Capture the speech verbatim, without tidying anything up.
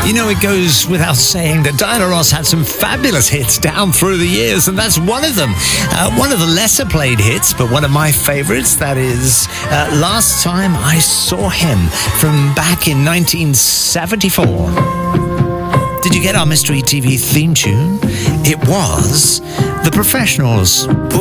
You know, it goes without saying that Diana Ross had some fabulous hits down through the years, and that's one of them. Uh, one of the lesser played hits, but one of my favorites, that is uh, Last Time I Saw Him from back in nineteen seventy-four. Did you get our Mystery T V theme tune? It was The Professionals.